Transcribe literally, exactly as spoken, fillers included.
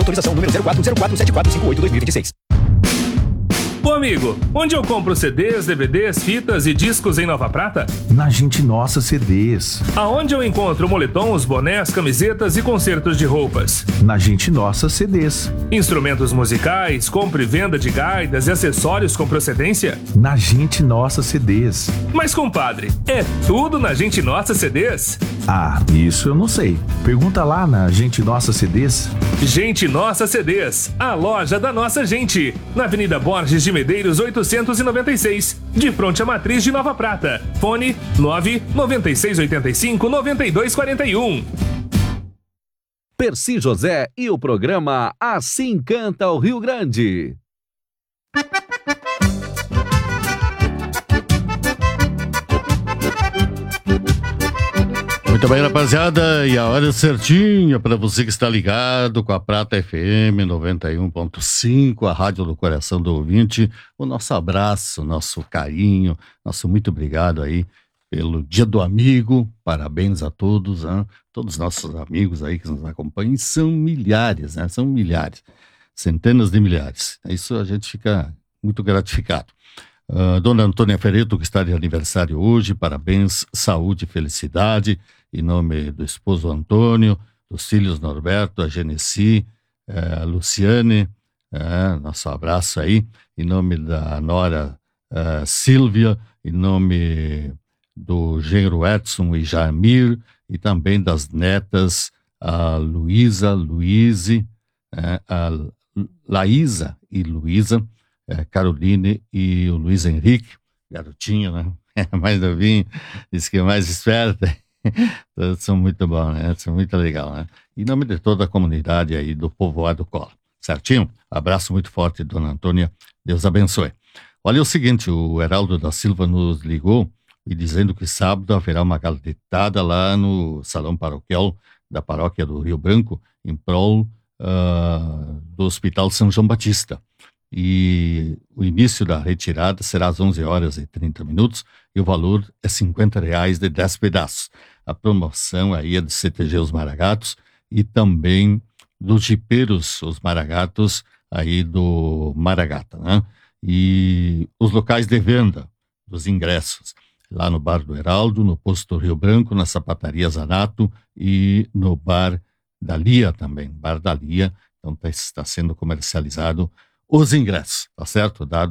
Autorização número zero quatro zero quatro sete quatro cinco oito dois mil e vinte e seis. Ô amigo, onde eu compro C Ds, D V Ds, fitas e discos em Nova Prata? Na Gente Nossa C Ds. Aonde eu encontro moletons, bonés, camisetas e concertos de roupas? Na Gente Nossa C Ds. Instrumentos musicais, compra e venda de gaitas e acessórios com procedência? Na Gente Nossa C Ds. Mas compadre, é tudo na Gente Nossa C Ds? Ah, isso eu não sei. Pergunta lá na Gente Nossa C Ds. Gente Nossa C Ds, a loja da nossa gente. Na Avenida Borges de Medeiros oitocentos e noventa e seis, de fronte à Matriz de Nova Prata. Fone nove nove seis oito cinco nove dois quatro um. Percy José e o programa Assim Canta o Rio Grande. Muito bem, rapaziada, e a hora certinha para você que está ligado com a Prata F M noventa e um ponto cinco, a rádio do coração do ouvinte. O nosso abraço, nosso carinho, nosso muito obrigado aí pelo Dia do Amigo. Parabéns a todos, hein? Todos os nossos amigos aí que nos acompanham, e são milhares, né? São milhares, centenas de milhares. Isso a gente fica muito gratificado. Uh, Dona Antônia Ferreto, que está de aniversário hoje, parabéns, saúde e felicidade, em nome do esposo Antônio, dos filhos Norberto, a Genesi, a Luciane, uh, nosso abraço aí, em nome da nora uh, Silvia, em nome do genro Edson e Jamir, e também das netas, a Luísa, Luíse, uh, a Laísa e Luísa, É, Caroline e o Luiz Henrique, garotinho, né? Mais novinho, disse que é mais esperta. Todos são muito bons, né? São muito legal, né? Em nome de toda a comunidade aí do povoado Cola, certinho? Abraço muito forte, Dona Antônia, Deus abençoe. Olha o seguinte, o Heraldo da Silva nos ligou e dizendo que sábado haverá uma galetada lá no Salão Paroquial da Paróquia do Rio Branco, em prol uh, do Hospital São João Batista. E o início da retirada será às onze horas e trinta minutos e o valor é cinquenta reais de dez pedaços. A promoção aí é do C T G Os Maragatos e também dos jipeiros, os Maragatos aí do Maragata, né? E os locais de venda dos ingressos, lá no Bar do Heraldo, no Posto Rio Branco, na Sapataria Zanato e no Bar da Lia também, Bar da Lia. Então tá, está sendo comercializado os ingressos, tá certo? Dado